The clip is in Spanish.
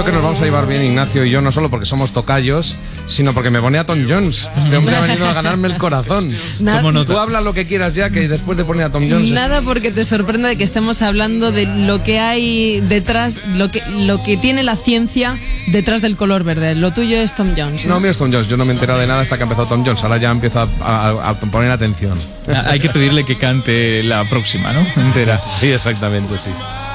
que nos vamos a llevar bien Ignacio y yo, no solo porque somos tocayos, sino porque me pone a Tom Jones. Este hombre ha venido a ganarme el corazón. Tú habla lo que quieras ya, que después de poner a Tom Jones... Nada porque te sorprenda de que estemos hablando de lo que hay detrás, lo que tiene la ciencia detrás del color verde. Lo tuyo es Tom Jones, ¿no? No, mío es Tom Jones. Yo no me he enterado de nada hasta que ha empezado Tom Jones. Ahora ya empiezo a poner atención. Hay que pedirle que cante la próxima, ¿no? Entera. Sí, exactamente, sí.